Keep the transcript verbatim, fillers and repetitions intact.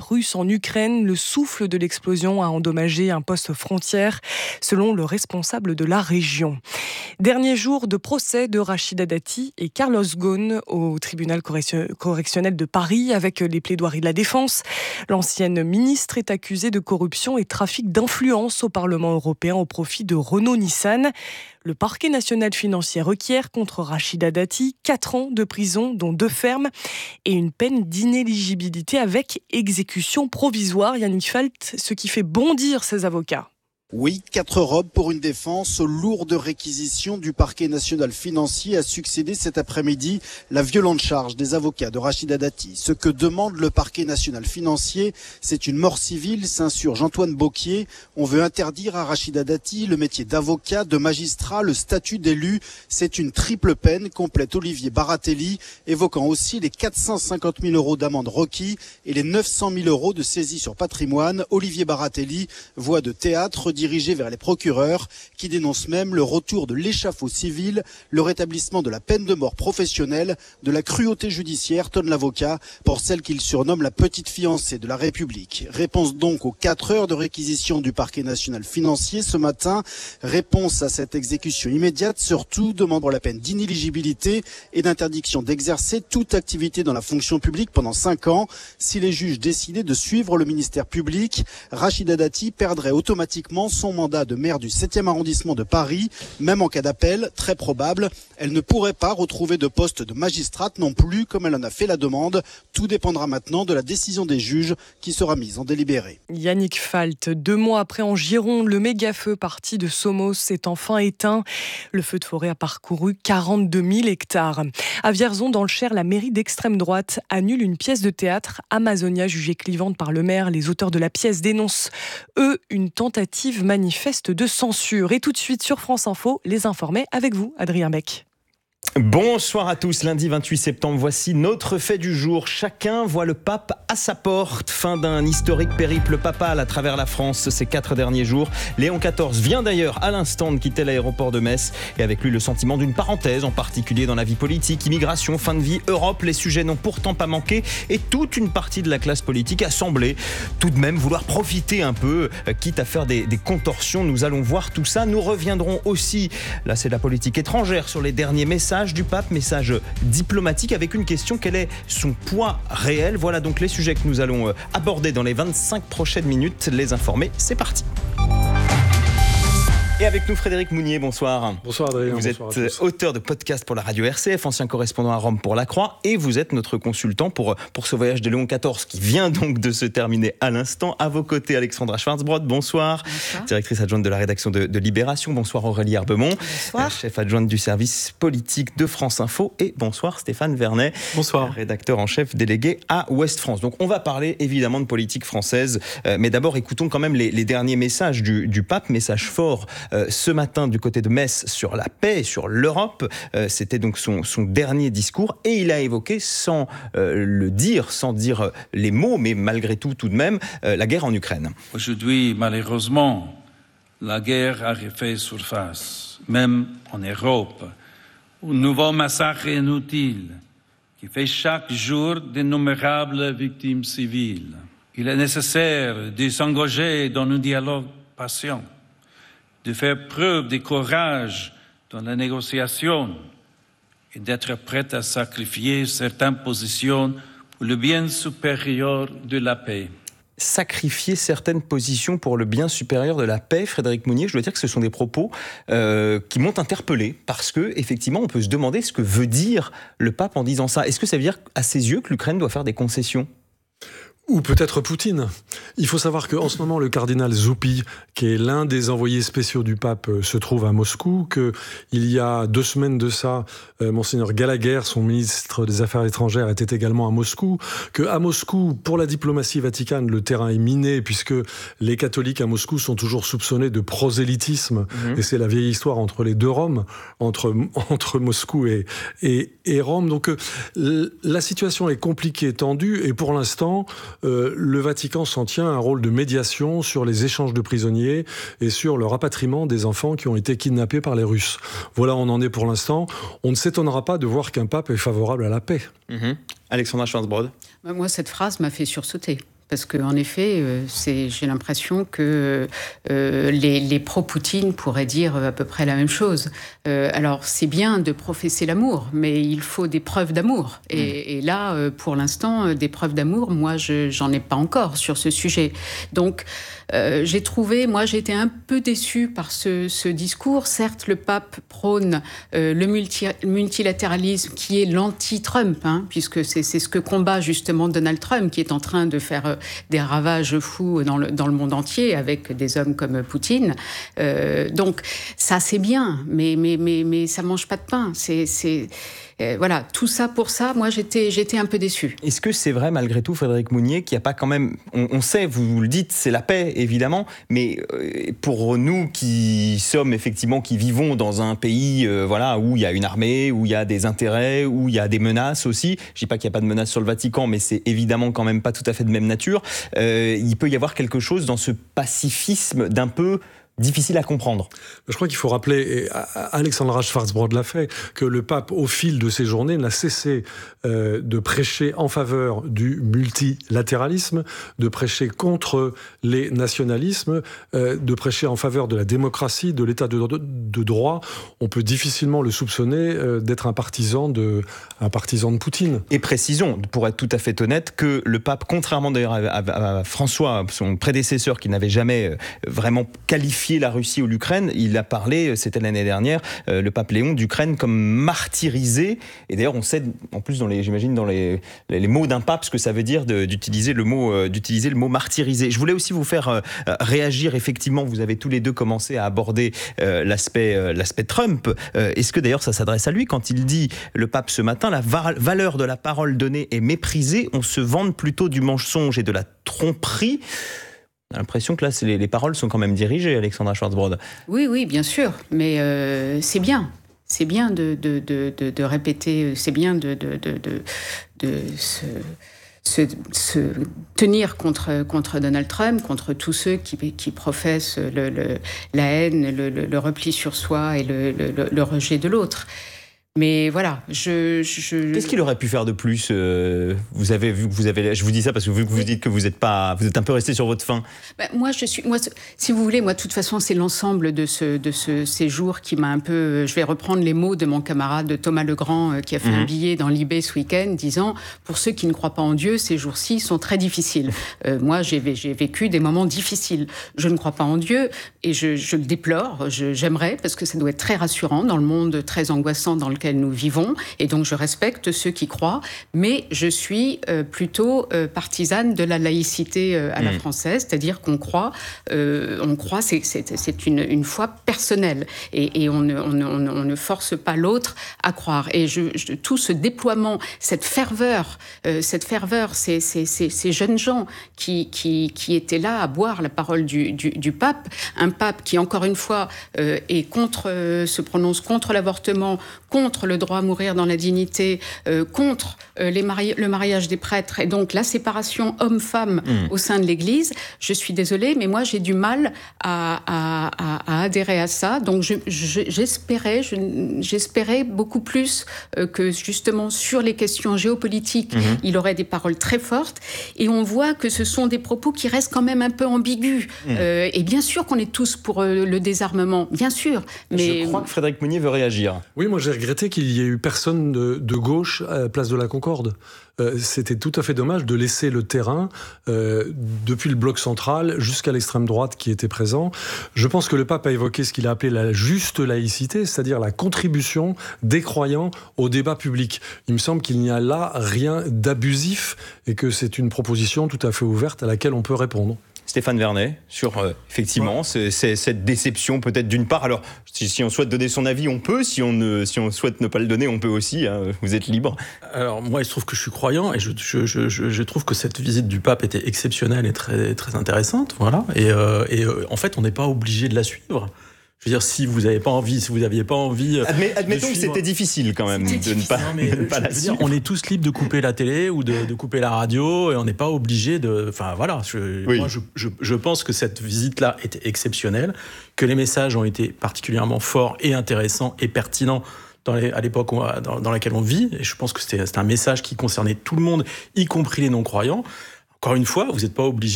russe en Ukraine. Le souffle de l'explosion a endommagé un poste frontière, selon le responsable de la région. Dernier jour de procès de Rachida Dati et Carlos Ghosn au tribunal correctionnel de Paris avec les plaidoiries de la défense. L'ancienne ministre est accusée de corruption et trafic d'influence au Parlement européen au profit de Renault-Nissan. Le parquet national financier requiert contre Rachida Dati quatre ans de prison, dont deux fermes, et une peine d'inéligibilité avec exécution provisoire. Yannick Falt, ce qui fait bondir ses avocats. Oui, quatre robes pour une défense aux lourdes réquisitions du parquet national financier a succédé cet après-midi la violente charge des avocats de Rachida Dati. Ce que demande le parquet national financier, c'est une mort civile, s'insurge Antoine Bocquier. On veut interdire à Rachida Dati le métier d'avocat, de magistrat, le statut d'élu. C'est une triple peine, complète Olivier Baratelli, évoquant aussi les quatre cent cinquante mille euros d'amende requis et les neuf cent mille euros de saisie sur patrimoine. Olivier Baratelli, voix de théâtre, dirigé vers les procureurs qui dénoncent même le retour de l'échafaud civil, le rétablissement de la peine de mort professionnelle, de la cruauté judiciaire, tonne l'avocat, pour celle qu'il surnomme la petite fiancée de la République. Réponse donc aux quatre heures de réquisition du parquet national financier ce matin. Réponse à cette exécution immédiate, surtout demandant la peine d'inéligibilité et d'interdiction d'exercer toute activité dans la fonction publique pendant cinq ans. Si les juges décidaient de suivre le ministère public, Rachida Dati perdrait automatiquement son mandat de maire du septième arrondissement de Paris. Même en cas d'appel, très probable, elle ne pourrait pas retrouver de poste de magistrate non plus, comme elle en a fait la demande. Tout dépendra maintenant de la décision des juges qui sera mise en délibéré. Yannick Falt, deux mois après en Gironde, le méga-feu parti de Somos s'est enfin éteint. Le feu de forêt a parcouru quarante-deux mille hectares. À Vierzon, dans le Cher, la mairie d'extrême droite annule une pièce de théâtre. Amazonia, jugée clivante par le maire. Les auteurs de la pièce dénoncent, eux, une tentative manifeste de censure. Et tout de suite sur France Info, les informés avec vous, Adrien Beck. Bonsoir à tous, lundi vingt-huit septembre, voici notre fait du jour. Chacun voit le pape à sa porte. Fin d'un historique périple papal à travers la France ces quatre derniers jours. Léon quatorze vient d'ailleurs à l'instant de quitter l'aéroport de Metz et avec lui le sentiment d'une parenthèse, en particulier dans la vie politique, immigration, fin de vie, Europe. Les sujets n'ont pourtant pas manqué et toute une partie de la classe politique a semblé tout de même vouloir profiter un peu, quitte à faire des, des contorsions. Nous allons voir tout ça. Nous reviendrons aussi, là c'est la politique étrangère, sur les derniers messages du pape, message diplomatique avec une question: quel est son poids réel? Voilà donc les sujets que nous allons aborder dans les vingt-cinq prochaines minutes. Les informés, c'est parti. Et avec nous Frédéric Mounier, bonsoir. Bonsoir Adrien. Vous bonsoir êtes auteur de podcast pour la radio R C F, ancien correspondant à Rome pour La Croix, et vous êtes notre consultant pour, pour ce voyage de Léon quatorze qui vient donc de se terminer à l'instant. À vos côtés, Alexandra Schwarzbrod, bonsoir. Bonsoir. Directrice adjointe de la rédaction de, de Libération. Bonsoir Aurélie Herbemont. Bonsoir. Chef adjointe du service politique de France Info. Et bonsoir Stéphane Vernet. Bonsoir. Rédacteur en chef délégué à Ouest France. Donc on va parler évidemment de politique française, euh, mais d'abord écoutons quand même les, les derniers messages du, du pape, message fort Euh, ce matin du côté de Metz sur la paix, sur l'Europe. Euh, c'était donc son, son dernier discours et il a évoqué, sans euh, le dire, sans dire les mots, mais malgré tout tout de même, euh, la guerre en Ukraine. Aujourd'hui, malheureusement, la guerre a refait surface, même en Europe. Un nouveau massacre inutile qui fait chaque jour d'innombrables victimes civiles. Il est nécessaire de s'engager dans un dialogue patient, de faire preuve de courage dans la négociation et d'être prêt à sacrifier certaines positions pour le bien supérieur de la paix. Sacrifier certaines positions pour le bien supérieur de la paix, Frédéric Mounier, je dois dire que ce sont des propos euh, qui m'ont interpellé, parce que effectivement, on peut se demander ce que veut dire le pape en disant ça. Est-ce que ça veut dire à ses yeux que l'Ukraine doit faire des concessions ? Ou peut-être Poutine. Il faut savoir qu'en ce moment, le cardinal Zuppi, qui est l'un des envoyés spéciaux du pape, se trouve à Moscou, qu'il y a deux semaines de ça, euh, Monseigneur Gallagher, son ministre des Affaires étrangères, était également à Moscou, qu'à Moscou, pour la diplomatie vaticane, le terrain est miné, puisque les catholiques à Moscou sont toujours soupçonnés de prosélytisme, mmh. et c'est la vieille histoire entre les deux Roms, entre, entre Moscou et, et, et Rome. Donc euh, la situation est compliquée, tendue, et pour l'instant, Euh, le Vatican s'en tient à un rôle de médiation sur les échanges de prisonniers et sur le rapatriement des enfants qui ont été kidnappés par les Russes. Voilà, on en est pour l'instant. On ne s'étonnera pas de voir qu'un pape est favorable à la paix. Mmh. Alexandra Schwarzbrod. Moi, cette phrase m'a fait sursauter. parce qu'en effet, euh, c'est, j'ai l'impression que euh, les, les pro-Poutine pourraient dire à peu près la même chose. Euh, alors, c'est bien de professer l'amour, mais il faut des preuves d'amour. Et, mmh. et là, euh, pour l'instant, des preuves d'amour, moi, je, j'en ai pas encore sur ce sujet. Donc, euh, j'ai trouvé, moi, j'ai été un peu déçue par ce, ce discours. Certes, le pape prône euh, le multi, multilatéralisme qui est l'anti-Trump, hein, puisque c'est, c'est ce que combat justement Donald Trump, qui est en train de faire euh, des ravages fous dans le, dans le monde entier avec des hommes comme Poutine. Euh, donc, ça, c'est bien, mais, mais, mais, mais ça mange pas de pain. C'est... c'est Euh, voilà, tout ça pour ça, moi j'étais, j'étais un peu déçue. Est-ce que c'est vrai malgré tout, Frédéric Mounier, qu'il n'y a pas quand même, on, on sait, vous le dites, c'est la paix évidemment, mais euh, pour nous qui sommes effectivement, qui vivons dans un pays euh, voilà, où il y a une armée, où il y a des intérêts, où il y a des menaces aussi, je dis pas qu'il n'y a pas de menaces sur le Vatican, mais c'est évidemment quand même pas tout à fait de même nature, euh, il peut y avoir quelque chose dans ce pacifisme d'un peu difficile à comprendre. Je crois qu'il faut rappeler, et Alexandra Schwarzbrod l'a fait, que le pape, au fil de ses journées, n'a cessé euh, de prêcher en faveur du multilatéralisme, de prêcher contre les nationalismes, euh, de prêcher en faveur de la démocratie, de l'état de, de, de droit. On peut difficilement le soupçonner euh, d'être un partisan de, un partisan de Poutine. Et précisons, pour être tout à fait honnête, que le pape, contrairement d'ailleurs à, à, à François, son prédécesseur, qui n'avait jamais vraiment qualifié la Russie ou l'Ukraine, il a parlé, c'était l'année dernière, euh, le pape Léon, d'Ukraine comme martyrisée. Et d'ailleurs, on sait, en plus, dans les, j'imagine, dans les, les, les mots d'un pape, ce que ça veut dire de, d'utiliser, le mot, euh, d'utiliser le mot martyrisé. Je voulais aussi vous faire euh, réagir. Effectivement, vous avez tous les deux commencé à aborder euh, l'aspect, euh, l'aspect Trump. Euh, est-ce que d'ailleurs ça s'adresse à lui quand il dit, le pape ce matin, la va- valeur de la parole donnée est méprisée, on se vante plutôt du mensonge et de la tromperie. On a l'impression que là, c'est les, les paroles sont quand même dirigées, Alexandra Schwarzbrod. Oui, oui, bien sûr, mais euh, c'est bien. C'est bien de, de, de, de, de répéter, c'est bien de, de, de, de, de se, se, se tenir contre, contre Donald Trump, contre tous ceux qui, qui professent le, le, la haine, le, le, le repli sur soi et le, le, le rejet de l'autre. Mais voilà, je, je... Qu'est-ce qu'il aurait pu faire de plus euh, Vous avez vu que vous avez... Je vous dis ça parce que vu que vous dites que vous êtes pas... Vous êtes un peu resté sur votre faim. Ben, moi, je suis... Moi, si vous voulez, moi, de toute façon, c'est l'ensemble de ce, de ce séjour qui m'a un peu... Je vais reprendre les mots de mon camarade Thomas Legrand, qui a fait mmh. un billet dans Libé ce week-end, disant « Pour ceux qui ne croient pas en Dieu, ces jours-ci sont très difficiles. Euh, » Moi, j'ai, j'ai vécu des moments difficiles. Je ne crois pas en Dieu et je, je le déplore. Je, j'aimerais, parce que ça doit être très rassurant dans le monde très angoissant dans lequel nous vivons, et donc je respecte ceux qui croient, mais je suis euh, plutôt euh, partisane de la laïcité euh, à mmh. la française, c'est-à-dire qu'on croit, euh, on croit, c'est, c'est, c'est une, une foi personnelle, et, et on, ne, on, ne, on ne force pas l'autre à croire. Et je, je, tout ce déploiement, cette ferveur, euh, cette ferveur, ces, ces, ces, ces jeunes gens qui, qui, qui étaient là à boire la parole du, du, du pape, un pape qui, encore une fois, euh, est contre, euh, se prononce contre l'avortement, contre le droit à mourir dans la dignité, euh, contre euh, les mari- le mariage des prêtres et donc la séparation homme-femme mmh. au sein de l'Église. Je suis désolée, mais moi j'ai du mal à, à, à, à adhérer à ça. Donc je, je, j'espérais, je, j'espérais beaucoup plus euh, que justement sur les questions géopolitiques, mmh. il aurait des paroles très fortes. Et on voit que ce sont des propos qui restent quand même un peu ambigus. Mmh. Euh, et bien sûr qu'on est tous pour euh, le désarmement, bien sûr. Mais... Je crois que Frédéric Mounier veut réagir. Oui, moi j'ai regretté qu'il y ait eu personne de, de gauche à la place de la Concorde. Euh, c'était tout à fait dommage de laisser le terrain euh, depuis le bloc central jusqu'à l'extrême droite qui était présent. Je pense que le pape a évoqué ce qu'il a appelé la juste laïcité, c'est-à-dire la contribution des croyants au débat public. Il me semble qu'il n'y a là rien d'abusif et que c'est une proposition tout à fait ouverte à laquelle on peut répondre. Stéphane Vernet, sur euh, effectivement ouais. c'est, c'est cette déception peut-être d'une part. Alors si, si on souhaite donner son avis, on peut. Si on, ne, si on souhaite ne pas le donner, on peut aussi. Hein, vous êtes libre. Alors moi, il se trouve que je suis croyant et je, je, je, je trouve que cette visite du pape était exceptionnelle et très, très intéressante. Voilà. Et, euh, et euh, en fait, on n'est pas obligé de la suivre. Je veux dire, si vous n'avez pas envie, si vous n'aviez pas envie... Admet, admettons suivre... que c'était difficile quand même c'était de ne pas, non, mais, de ne pas la suivre. Dire, on est tous libres de couper la télé ou de, de couper la radio et on n'est pas obligé de... Enfin voilà, je, oui. moi je, je, je pense que cette visite-là était exceptionnelle, que les messages ont été particulièrement forts et intéressants et pertinents dans les, à l'époque dans, dans laquelle on vit. Et je pense que c'était, c'était un message qui concernait tout le monde, y compris les non-croyants. encore une fois, vous n'êtes pas obligé